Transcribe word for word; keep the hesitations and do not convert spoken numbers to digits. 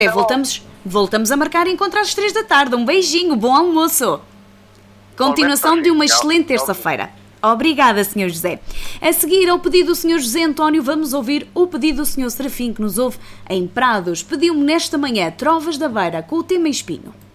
voltamos, voltamos a marcar encontro às três da tarde. Um beijinho, bom almoço. Continuação de uma excelente terça-feira. Obrigada, senhor José. A seguir ao pedido do senhor José António, vamos ouvir o pedido do senhor Serafim, que nos ouve em Prados. Pediu-me nesta manhã Trovas da Beira, com o tema Espinho.